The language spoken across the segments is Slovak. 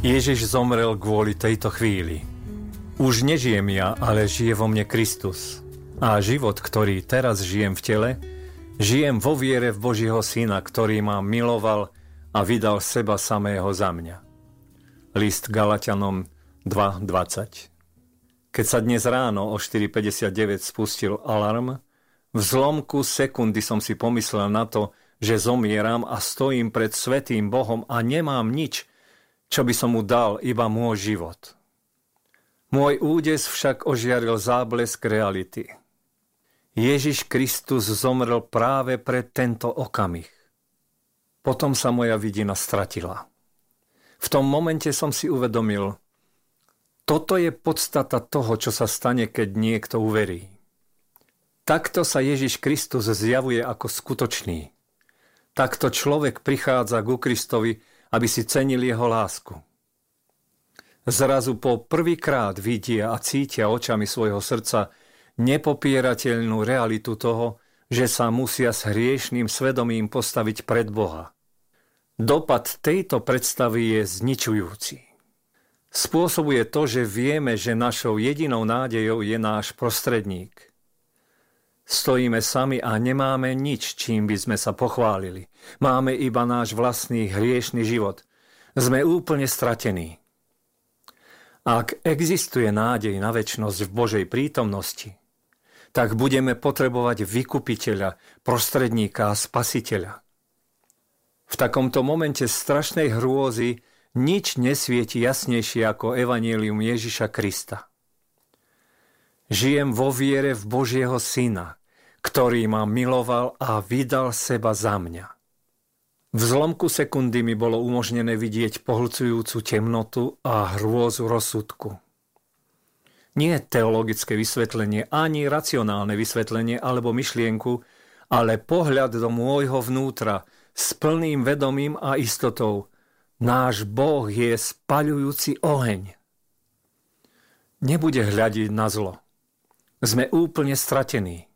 Ježiš zomrel kvôli tejto chvíli. Už nežijem ja, ale žije vo mne Kristus. A život, ktorý teraz žijem v tele, žijem vo viere v Božieho Syna, ktorý ma miloval a vydal seba samého za mňa. List Galatianom 2.20. Keď sa dnes ráno o 4.59 spustil alarm, v zlomku sekundy som si pomyslel na to, že zomieram a stojím pred svätým Bohom a nemám nič, čo by som mu dal, iba môj život. Môj údes však ožiaril záblesk reality. Ježiš Kristus zomrel práve pre tento okamih. Potom sa moja vidina stratila. V tom momente som si uvedomil, toto je podstata toho, čo sa stane, keď niekto uverí. Takto sa Ježiš Kristus zjavuje ako skutočný. Takto človek prichádza ku Kristovi, aby si cenil jeho lásku. Zrazu po prvýkrát vidia a cítia očami svojho srdca nepopierateľnú realitu toho, že sa musia s hriešným svedomím postaviť pred Boha. Dopad tejto predstavy je zničujúci. Spôsobuje to, že vieme, že našou jedinou nádejou je náš prostredník. Stojíme sami a nemáme nič, čím by sme sa pochválili. Máme iba náš vlastný hriešny život. Sme úplne stratení. Ak existuje nádej na večnosť v Božej prítomnosti, tak budeme potrebovať vykupiteľa, prostredníka a spasiteľa. V takomto momente strašnej hrôzy nič nesvieti jasnejšie ako evanjelium Ježiša Krista. Žijem vo viere v Božieho Syna, ktorý ma miloval a vydal seba za mňa. V zlomku sekundy mi bolo umožnené vidieť pohlcujúcu temnotu a hrôzu rozsudku. Nie teologické vysvetlenie, ani racionálne vysvetlenie alebo myšlienku, ale pohľad do môjho vnútra s plným vedomím a istotou. Náš Boh je spaľujúci oheň. Nebude hľadiť na zlo. Sme úplne stratení.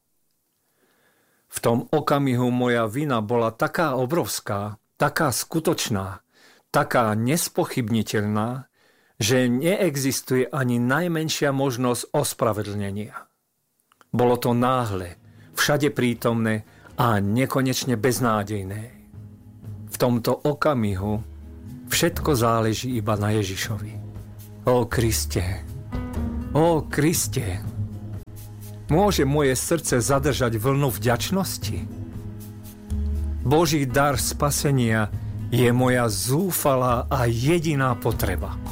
V tom okamihu moja vina bola taká obrovská, taká skutočná, taká nespochybniteľná, že neexistuje ani najmenšia možnosť ospravedlnenia. Bolo to náhle, všade prítomné a nekonečne beznádejné. V tomto okamihu všetko záleží iba na Ježišovi. Ó Kriste, ó Kriste, môže moje srdce zadržať vlnu vďačnosti? Boží dar spasenia je moja zúfalá a jediná potreba.